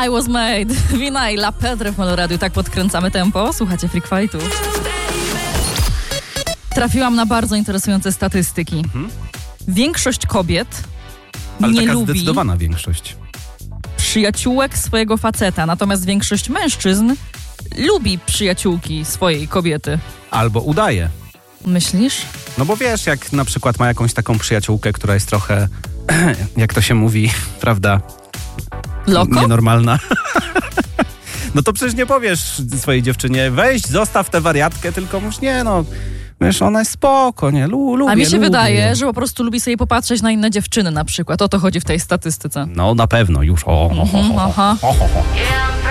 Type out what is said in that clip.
I Was Made. Wina i La Pedre w Meloradiu. Tak podkręcamy tempo. Słuchacie Freak Fightu. Trafiłam na bardzo interesujące statystyki. Większość kobiet Ale nie taka lubi zdecydowana większość. przyjaciółek swojego faceta, natomiast większość mężczyzn lubi przyjaciółki swojej kobiety. Albo udaje. Myślisz? No bo wiesz, jak na przykład ma jakąś taką przyjaciółkę, która jest trochę, jak to się mówi, prawda, Loko? nienormalna. No to przecież nie powiesz swojej dziewczynie, weź, zostaw tę wariatkę, tylko mówisz, nie no, wiesz, ona jest spoko, nie, lubię. A mi się lubię. wydaje, że po prostu lubi sobie popatrzeć na inne dziewczyny na przykład. O to chodzi w tej statystyce. No na pewno, już. Aha. Ho.